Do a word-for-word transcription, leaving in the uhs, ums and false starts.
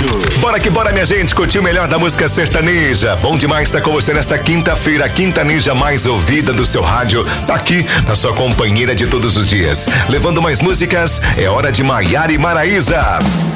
Bora que bora, minha gente, curtir o melhor da música sertaneja. Bom demais estar com você nesta quinta-feira, a quintaneja mais ouvida do seu rádio, tá aqui na sua companheira de todos os dias. Levando mais músicas, é hora de Maiara e Maraísa.